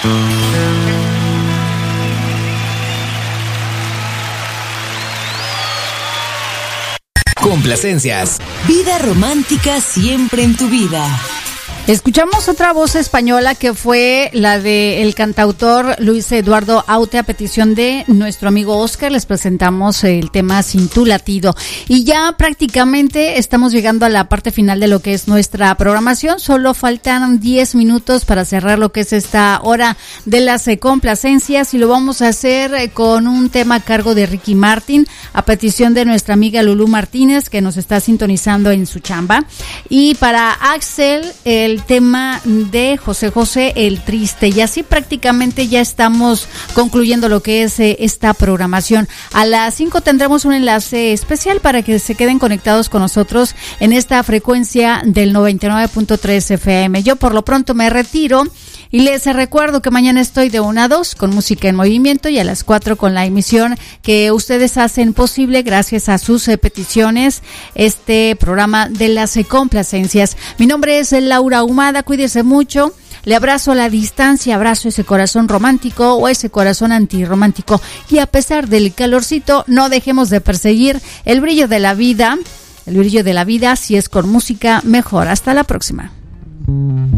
Complacencias. Vida romántica siempre en tu vida. Escuchamos otra voz española que fue la del cantautor Luis Eduardo Aute a petición de nuestro amigo Oscar. Les presentamos el tema Sin tu latido. Y ya prácticamente estamos llegando a la parte final de lo que es nuestra programación. Solo faltan 10 minutos para cerrar lo que es esta hora de las complacencias y lo vamos a hacer con un tema a cargo de Ricky Martin a petición de nuestra amiga Lulú Martínez, que nos está sintonizando en su chamba. Y para Axel, el tema de José José, El Triste. Y así prácticamente ya estamos concluyendo lo que es esta programación. A las 5 tendremos un enlace especial para que se queden conectados con nosotros en esta frecuencia del 99.3 FM. Yo por lo pronto me retiro y les recuerdo que mañana estoy de 1 a 2 con Música en Movimiento y a las 4 con la emisión que ustedes hacen posible gracias a sus peticiones, este programa de las complacencias. Mi nombre es Laura Ahumada, cuídese mucho. Le abrazo a la distancia, abrazo ese corazón romántico o ese corazón antirromántico. Y a pesar del calorcito, no dejemos de perseguir el brillo de la vida. El brillo de la vida, si es con música, mejor. Hasta la próxima.